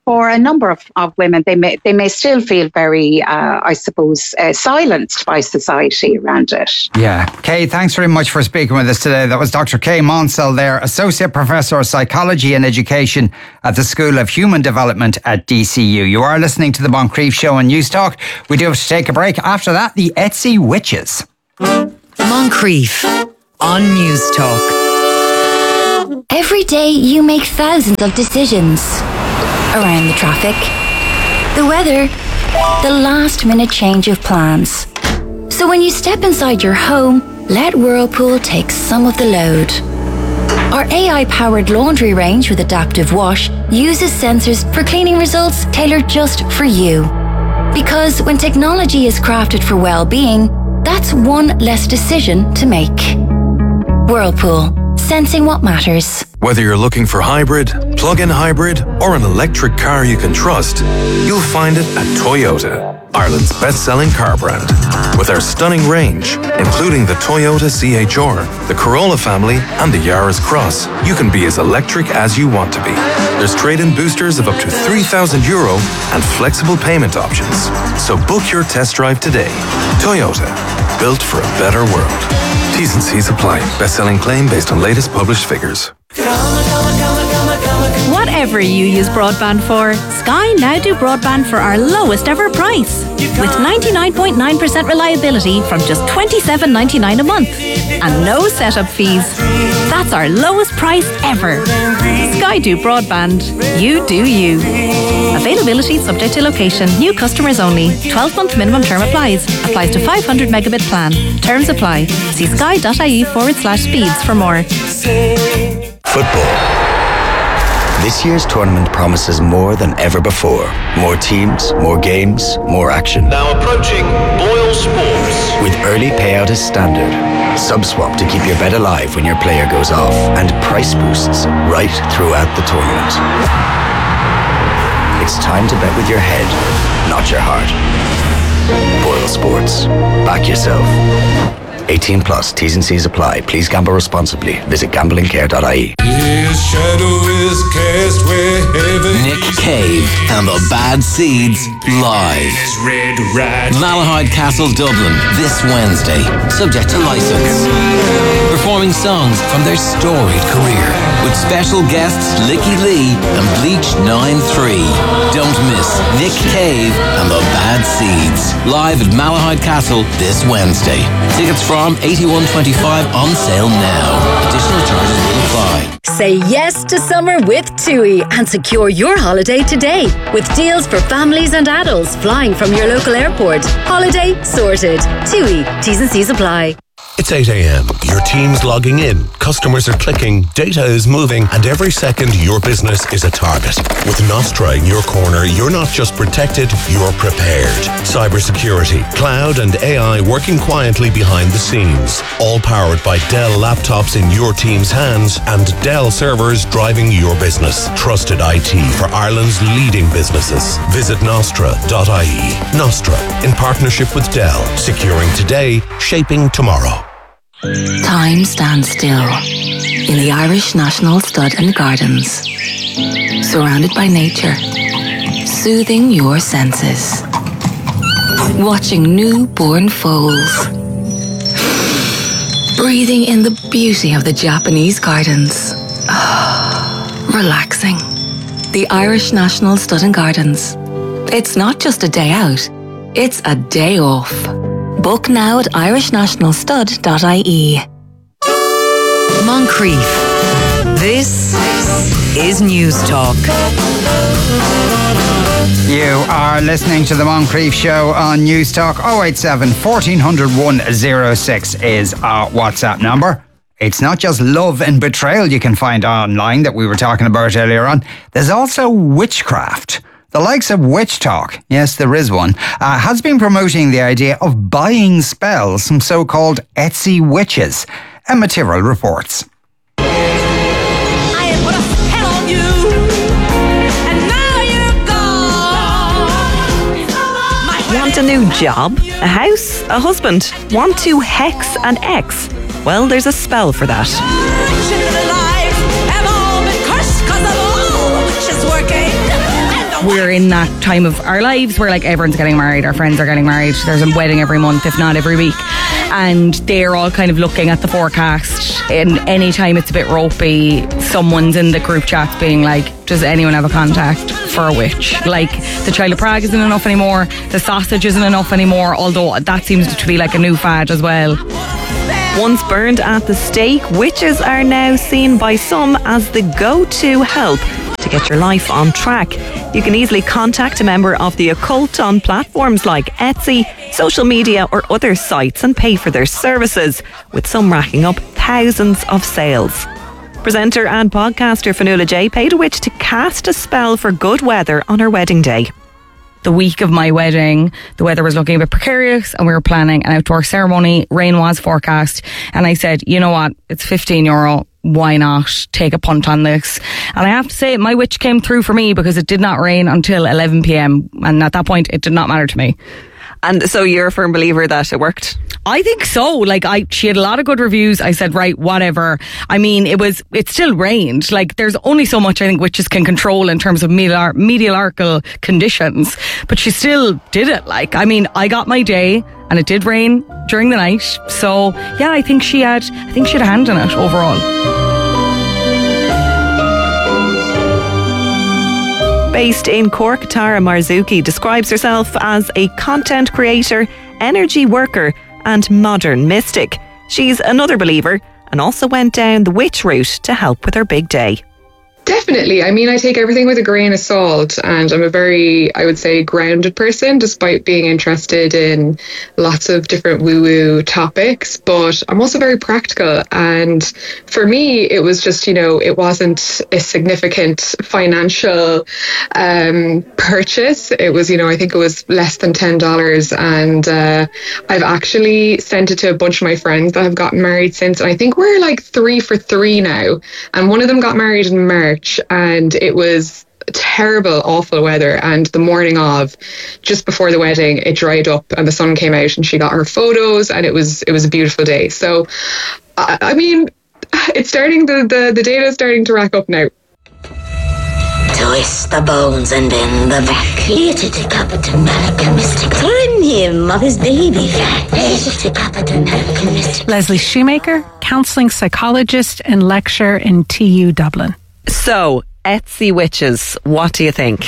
for a number of, of women, they may they may still feel very, uh, I suppose, uh, silenced by society around it. Yeah. Kay, thanks very much for speaking with us today. That was Doctor Kay Monsell there, Associate Professor of Psychology and Education at the School of Human Development at D C U. You are listening to the Moncrief Show on News Talk. We do have to take a break. After that, the Etsy Witches. Moncrief on News Talk. Every day you make thousands of decisions around the traffic, the weather, the last minute change of plans. So when you step inside your home, let Whirlpool take some of the load. Our A I-powered laundry range with adaptive wash uses sensors for cleaning results tailored just for you. Because when technology is crafted for well-being, that's one less decision to make. Whirlpool, sensing what matters. Whether you're looking for hybrid, plug-in hybrid, or an electric car you can trust, you'll find it at Toyota, Ireland's best-selling car brand. With our stunning range, including the Toyota C H R, the Corolla family, and the Yaris Cross, you can be as electric as you want to be. There's trade-in boosters of up to three thousand euro and flexible payment options. So book your test drive today. Toyota, built for a better world. T's and C's apply. Best-selling claim based on latest published figures. Whatever you use broadband for, Sky now do broadband for our lowest ever price. With ninety-nine point nine percent reliability from just twenty-seven ninety-nine a month. And no setup fees. That's our lowest price ever. Sky do broadband. You do you. Availability subject to location. New customers only. twelve month minimum term applies. Applies to five hundred megabit plan. Terms apply. See sky.ie forward slash speeds for more. Football. This year's tournament promises more than ever before. More teams, more games, more action. Now approaching Boyle Sports. With early payout as standard, SubSwap to keep your bet alive when your player goes off, and price boosts right throughout the tournament. It's time to bet with your head, not your heart. Boyle Sports. Back yourself. eighteen plus, T's and C's apply. Please gamble responsibly. Visit gambling care dot I E. His shadow is cast wherever Nick Cave and the Bad Seeds live. Red Rat. Malahide Castle, Dublin, this Wednesday, subject to license. Performing songs from their storied career with special guests Licky Lee and Bleach nine three. Don't miss Nick Cave and the Bad Seeds live at Malahide Castle this Wednesday. Tickets from eighty-one twenty-five on sale now. Additional charges will apply. Say yes to summer with TUI and secure your holiday today with deals for families and adults flying from your local airport. Holiday sorted. TUI. T's and C's apply. It's eight a.m. Your team's logging in, customers are clicking, data is moving, and every second your business is a target. With Nostra in your corner, you're not just protected, you're prepared. Cybersecurity, cloud, and A I working quietly behind the scenes. All powered by Dell laptops in your team's hands and Dell servers driving your business. Trusted I T for Ireland's leading businesses. Visit nostra dot I E. Nostra, in partnership with Dell. Securing today, shaping tomorrow. Time stands still in the Irish National Stud and Gardens, surrounded by nature, soothing your senses, watching newborn foals, breathing in the beauty of the Japanese gardens, relaxing. The Irish National Stud and Gardens. It's not just a day out, it's a day off. Book now at irish national stud dot I E. Moncrief. This is News Talk. You are listening to the Moncrief Show on News Talk. oh eight seven, fourteen hundred, one oh six is our WhatsApp number. It's not just love and betrayal you can find online that we were talking about earlier on. There's also witchcraft. The likes of Witch Talk, yes, there is one, uh, has been promoting the idea of buying spells from so-called Etsy witches. Emma Tyrrell reports. Want a new job? A house? A husband? Want to hex an ex? Well, there's a spell for that. we're in that time of our lives where like everyone's getting married, our friends are getting married, there's a wedding every month, if not every week, and they're all kind of looking at the forecast, and anytime it's a bit ropey, someone's in the group chats being like, does anyone have a contact for a witch? Like, the Child of Prague isn't enough anymore, the sausage isn't enough anymore, although that seems to be like a new fad as well. Once burned at the stake, witches are now seen by some as the go-to help to get your life on track. You can easily contact a member of the occult on platforms like Etsy, social media or other sites and pay for their services, with some racking up thousands of sales. Presenter and podcaster Fionnuala J paid a witch to cast a spell for good weather on her wedding day. The week of my wedding, the weather was looking a bit precarious and we were planning an outdoor ceremony. Rain was forecast. And I said, you know what? It's fifteen euro. Why not take a punt on this? And I have to say, my witch came through for me because it did not rain until eleven p.m. And at that point, it did not matter to me. And so you're a firm believer that it worked? I think so. Like, I, she had a lot of good reviews. I said, right, whatever. I mean, it was, it still rained. Like, there's only so much I think witches can control in terms of meteor, meteorological conditions. But she still did it. Like, I mean, I got my day and it did rain during the night. So, yeah, I think she had, I think she had a hand in it overall. Based in Cork, Tara Marzuki describes herself as a content creator, energy worker and modern mystic. She's another believer and also went down the witch route to help with her big day. Definitely. I mean, I take everything with a grain of salt, and I'm a very, I would say, grounded person, despite being interested in lots of different woo-woo topics. But I'm also very practical. And for me, it was just, you know, it wasn't a significant financial um, purchase. It was, you know, I think it was less than ten dollars. And uh, I've actually sent it to a bunch of my friends that have gotten married since. And I think we're like three for three now. And one of them got married in March. And it was terrible, awful weather. And the morning of, just before the wedding, it dried up and the sun came out and she got her photos and it was it was a beautiful day. So, I, I mean, it's starting, the, the, the data is starting to rack up now. Twist the bones and bend the back. Here to decapit American mystic. Turn him of his baby fat. Here to decapit American mystic. Leslie Shoemaker, counselling psychologist and lecturer in T U Dublin. So, Etsy witches, what do you think?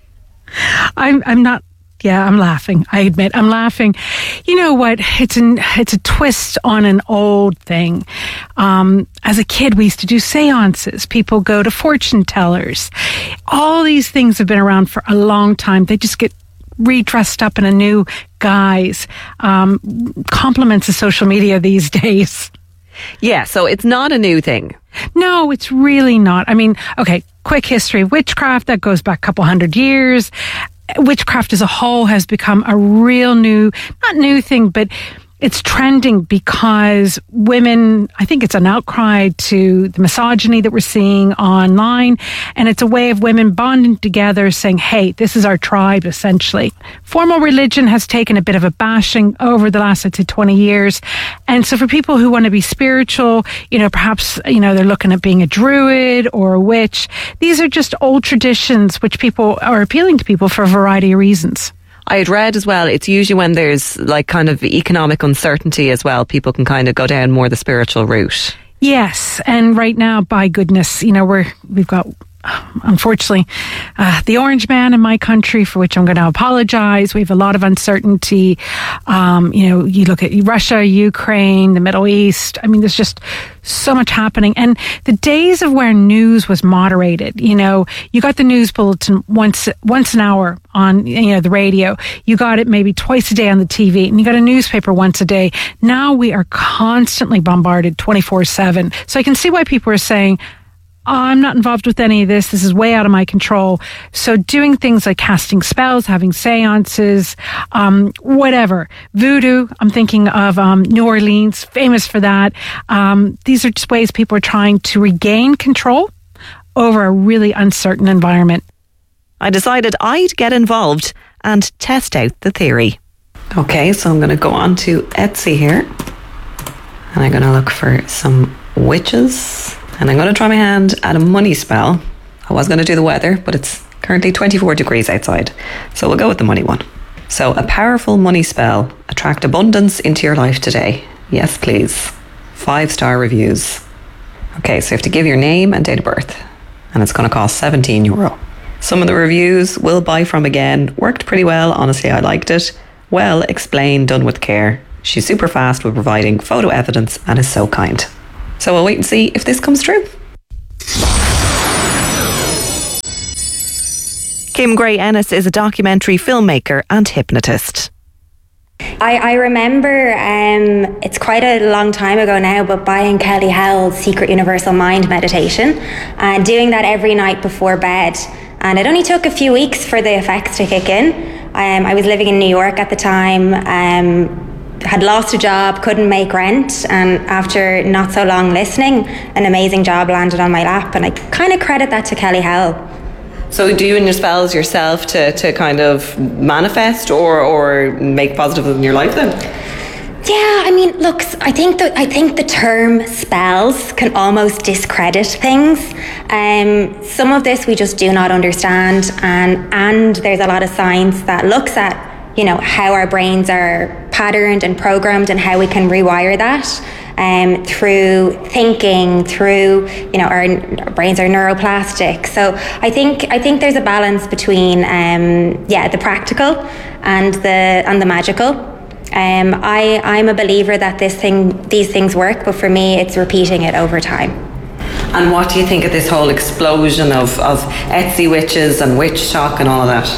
I'm I'm not yeah, I'm laughing. I admit I'm laughing. You know what? It's an it's a twist on an old thing. Um, as a kid, we used to do seances. People go to fortune tellers. All these things have been around for a long time. They just get redressed up in a new guise. Um, compliments of social media these days. Yeah, so it's not a new thing. No, it's really not. I mean, okay, quick history of witchcraft, that goes back a couple hundred years. Witchcraft as a whole has become a real new, not new thing, but it's trending because women, I think it's an outcry to the misogyny that we're seeing online. And it's a way of women bonding together saying, hey, this is our tribe, essentially. Formal religion has taken a bit of a bashing over the last, I'd say, twenty years. And so for people who want to be spiritual, you know, perhaps, you know, they're looking at being a druid or a witch. These are just old traditions which people are appealing to people for a variety of reasons. I had read as well, it's usually when there's like kind of economic uncertainty as well, people can kind of go down more the spiritual route. Yes, and right now, by goodness, you know, we're we've got, unfortunately, uh, the Orange Man in my country, for which I'm going to apologize. We have a lot of uncertainty. Um, you know, you look at Russia, Ukraine, the Middle East. I mean, there's just so much happening. And the days of where news was moderated, you know, you got the news bulletin once once an hour on, you know, the radio. You got it maybe twice a day on the T V, and you got a newspaper once a day. Now we are constantly bombarded twenty-four seven. So I can see why people are saying, I'm not involved with any of this. This is way out of my control. So doing things like casting spells, having seances, um, whatever. Voodoo, I'm thinking of um, New Orleans, famous for that. Um, these are just ways people are trying to regain control over a really uncertain environment. I decided I'd get involved and test out the theory. Okay, so I'm going to go on to Etsy here. And I'm going to look for some witches. And I'm going to try my hand at a money spell. I was going to do the weather, but it's Currently twenty-four degrees outside. So we'll go with the money one. So a powerful money spell. Attract abundance into your life today. Yes, please. Five star reviews. Okay, so you have to give your name and date of birth. And it's going to cost seventeen euro. Some of the reviews, will buy from again. Worked pretty well. Honestly, I liked it. Well explained, done with care. She's super fast with providing photo evidence and is so kind. So we'll wait and see if this comes true. Kim Gray Ennis is a documentary filmmaker and hypnotist. I, I remember, um, it's quite a long time ago now, but buying Kelly Howell's Secret Universal Mind meditation and doing that every night before bed. And it only took a few weeks for the effects to kick in. Um, I was living in New York at the time, um, had lost a job, couldn't make rent, and after not so long listening, an amazing job landed on my lap, and I kind of credit that to Kelly Howell. So do you in your spells yourself to, to kind of manifest or, or make positive in your life then? Yeah, I mean, look, I think that I think the term spells can almost discredit things. Um, some of this we just do not understand, and and there's a lot of science that looks at, you know, how our brains are patterned and programmed and how we can rewire that um, through thinking, through, you know, our, our brains are neuroplastic. So I think I think there's a balance between um, yeah, the practical and the and the magical. Um, I, I'm a believer that this thing, these things work, but for me, it's repeating it over time. And what do you think of this whole explosion of, of Etsy witches and witch talk and all of that?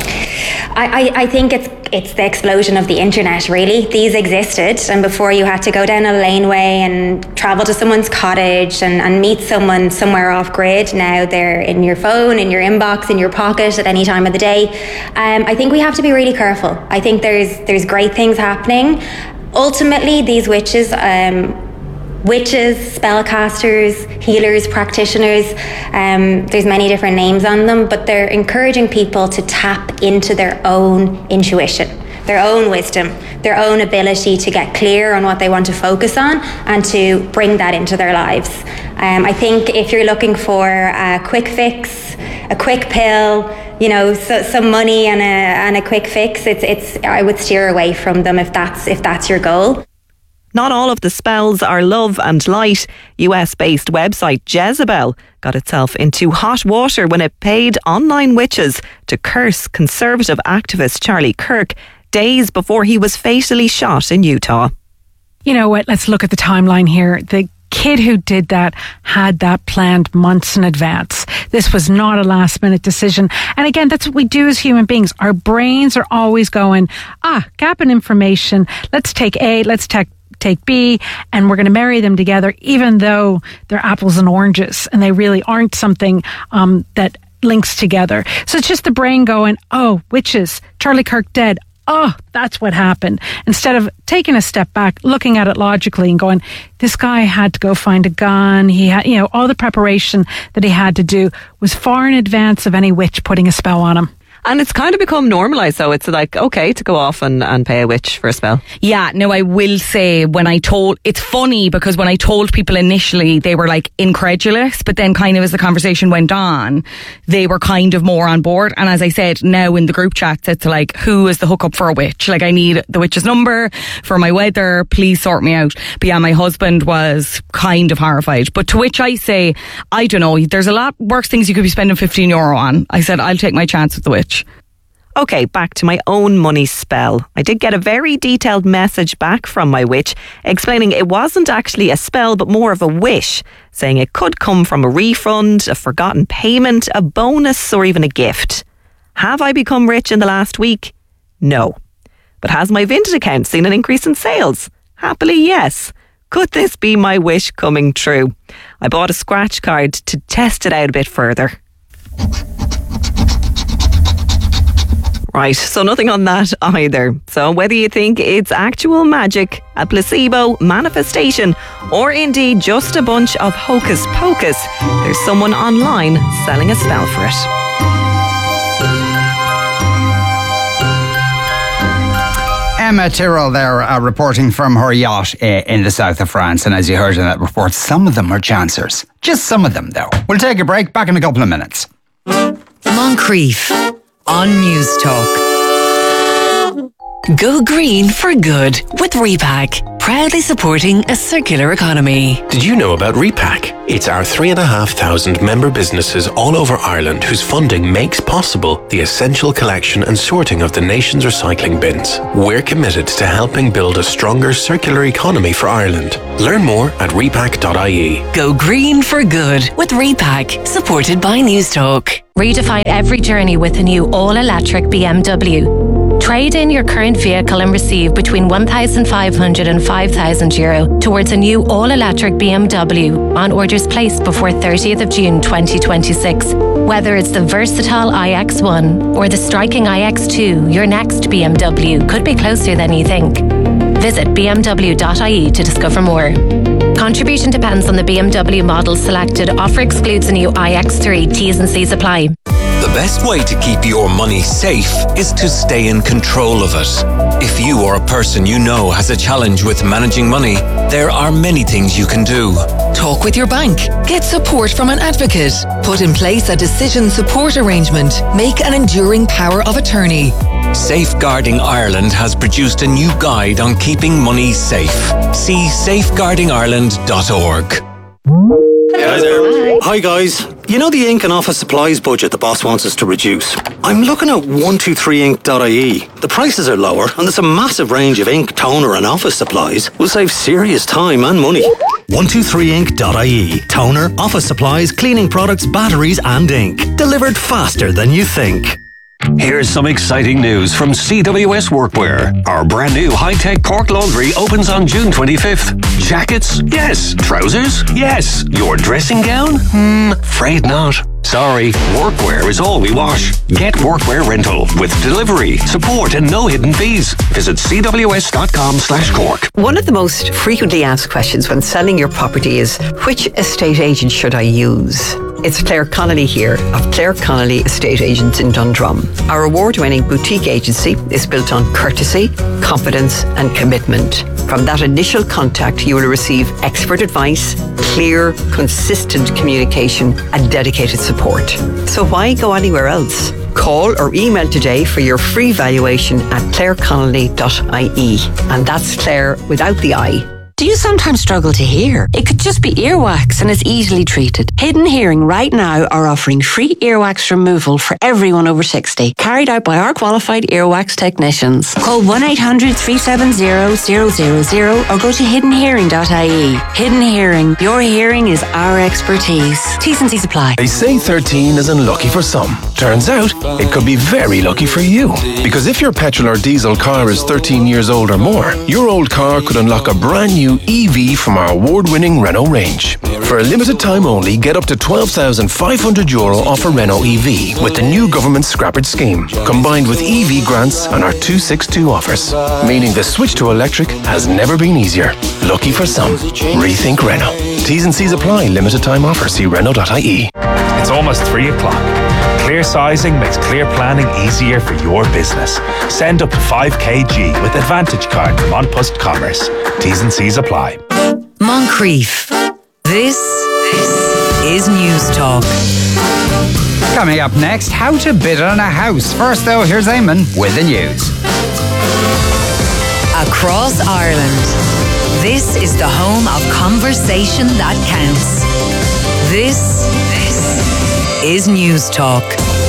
I, I, I think it's it's the explosion of the internet, really. These existed, and before you had to go down a laneway and travel to someone's cottage and, and meet someone somewhere off grid. Now they're in your phone, in your inbox, in your pocket at any time of the day. Um, I think we have to be really careful. I think there's there's great things happening. Ultimately, these witches, um, witches, spellcasters, healers, practitioners, um, there's many different names on them, but they're encouraging people to tap into their own intuition, their own wisdom, their own ability to get clear on what they want to focus on and to bring that into their lives. Um, I think if you're looking for a quick fix, a quick pill, you know, so, some money and a and a quick fix, it's it's I would steer away from them if that's if that's your goal. Not all of the spells are love and light. U S-based website Jezebel got itself into hot water when it paid online witches to curse conservative activist Charlie Kirk days before he was fatally shot in Utah. You know what? Let's look at the timeline here. The kid who did that had that planned months in advance. This was not a last minute decision. And again, that's what we do as human beings. Our brains are always going, ah, gap in information. Let's take A, let's take take B, and we're going to marry them together, even though they're apples and oranges and they really aren't something um, that links together. So it's just the brain going, oh, witches, Charlie Kirk dead. Oh, that's what happened. Instead of taking a step back, looking at it logically and going, this guy had to go find a gun. He had, you know, all the preparation that he had to do was far in advance of any witch putting a spell on him. And it's kind of become normalised, so it's like, okay, to go off and, and pay a witch for a spell. Yeah, no, I will say when I told, it's funny because when I told people initially, they were like incredulous, but then kind of as the conversation went on, they were kind of more on board. And as I said, now in the group chats, it's like, who is the hookup for a witch? Like, I need the witch's number for my weather, please sort me out. But yeah, my husband was kind of horrified. But to which I say, I don't know, there's a lot worse things you could be spending fifteen euro on. I said, I'll take my chance with the witch. Okay, back to my own money spell. I did get a very detailed message back from my witch explaining it wasn't actually a spell but more of a wish, saying it could come from a refund, a forgotten payment, a bonus or even a gift. Have I become rich in the last week? No. But has my Vinted account seen an increase in sales? Happily, yes. Could this be my wish coming true? I bought a scratch card to test it out a bit further. Right, so nothing on that either. So whether you think it's actual magic, a placebo, manifestation, or indeed just a bunch of hocus pocus, there's someone online selling a spell for it. Emma Tyrrell there uh, reporting from her yacht uh, in the south of France. And as you heard in that report, some of them are chancers. Just some of them, though. We'll take a break. Back in a couple of minutes. Moncrief on News Talk. Go green for good with Repack, proudly supporting a circular economy. Did you know about Repack? It's our three and a half thousand member businesses all over Ireland whose funding makes possible the essential collection and sorting of the nation's recycling bins. We're committed to helping build a stronger circular economy for Ireland. Learn more at repack dot I E. Go green for good with Repack, supported by News Talk. Redefine every journey with a new all-electric B M W. Trade in your current vehicle and receive between one thousand five hundred and five thousand euro towards a new all-electric B M W on orders placed before thirtieth of June twenty twenty-six. Whether it's the versatile i X one or the striking i X two, your next B M W could be closer than you think. Visit b m w dot I E to discover more. Contribution depends on the B M W model selected. Offer excludes the new i X three. T's and C's apply. The best way to keep your money safe is to stay in control of it. If you or a person you know has a challenge with managing money, there are many things you can do. Talk with your bank. Get support from an advocate. Put in place a decision support arrangement. Make an enduring power of attorney. Safeguarding Ireland has produced a new guide on keeping money safe. See safeguarding ireland dot org. Hi there. Hi guys. You know the ink and office supplies budget the boss wants us to reduce? I'm looking at one two three ink dot I E. The prices are lower and there's a massive range of ink, toner and office supplies. We'll save serious time and money. one two three ink dot I E. Toner, office supplies, cleaning products, batteries and ink. Delivered faster than you think. Here's some exciting news from C W S Workwear. Our brand new high-tech Cork laundry opens on June twenty-fifth. Jackets? Yes. Trousers? Yes. Your dressing gown? Hmm, afraid not. Sorry, workwear is all we wash. Get workwear rental with delivery, support and no hidden fees. Visit c w s dot com slash cork. One of the most frequently asked questions when selling your property is, which estate agent should I use? It's Claire Connolly here of Claire Connolly Estate Agents in Dundrum. Our award-winning boutique agency is built on courtesy, confidence and commitment. From that initial contact, you will receive expert advice, clear, consistent communication and dedicated support. So why go anywhere else? Call or email today for your free valuation at claire connolly dot I E. And that's Claire without the I. Do you sometimes struggle to hear? It could just be earwax and is easily treated. Hidden Hearing right now are offering free earwax removal for everyone over sixty, carried out by our qualified earwax technicians. Call one eight hundred three seven zero zero zero zero or go to hidden hearing dot I E. Hidden Hearing, your hearing is our expertise. T's and C's apply. They say thirteen is unlucky for some. Turns out, it could be very lucky for you. Because if your petrol or diesel car is thirteen years old or more, your old car could unlock a brand new E V from our award-winning Renault range. For a limited time only, get up to twelve thousand five hundred euro off a Renault E V with the new government Scrappage scheme, combined with E V grants and our two sixty-two offers. Meaning the switch to electric has never been easier. Lucky for some. Rethink Renault. T's and C's apply. Limited time offer. See renault dot I E. It's almost three o'clock. Clear sizing makes clear planning easier for your business. Send up to five kilograms with Advantage Card from An Post Commerce. T's and C's apply. Moncrief. This, this is News Talk. Coming up next, how to bid on a house. First though, here's Eamon with the news. Across Ireland, this is the home of conversation that counts. This, this is News Talk.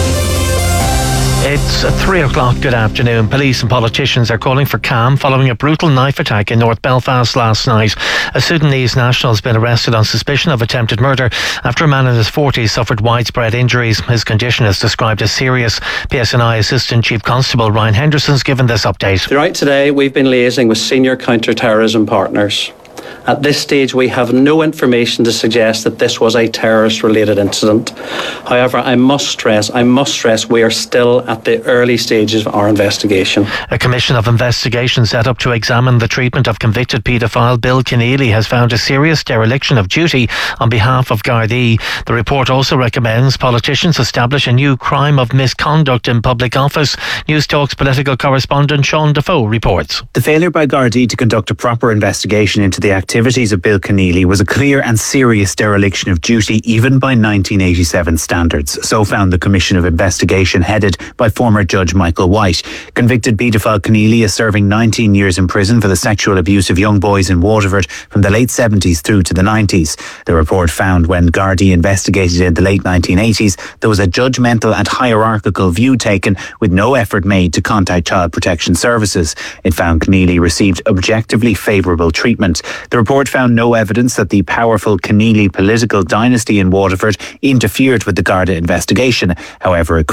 It's three o'clock. Good afternoon. Police and politicians are calling for calm following a brutal knife attack in North Belfast last night. A Sudanese national has been arrested on suspicion of attempted murder after a man in his forties suffered widespread injuries. His condition is described as serious. P S N I Assistant Chief Constable Ryan Henderson's given this update. Throughout today, we've been liaising with senior counter-terrorism partners. At this stage, we have no information to suggest that this was a terrorist-related incident. However, I must stress, I must stress, we are still at the early stages of our investigation. A commission of investigation set up to examine the treatment of convicted paedophile Bill Keneally has found a serious dereliction of duty on behalf of Gardaí. The report also recommends politicians establish a new crime of misconduct in public office. News Talk's political correspondent Sean Defoe reports. The failure by Gardaí to conduct a proper investigation into the activity activities of Bill Keneally was a clear and serious dereliction of duty even by nineteen eighty-seven standards. So found the Commission of Investigation headed by former Judge Michael White. Convicted paedophile Keneally is serving nineteen years in prison for the sexual abuse of young boys in Waterford from the late seventies through to the nineties. The report found when Gardaí investigated in the late nineteen eighties, there was a judgmental and hierarchical view taken with no effort made to contact Child Protection Services. It found Keneally received objectively favourable treatment. The report found no evidence that the powerful Keneally political dynasty in Waterford interfered with the Garda investigation. However, it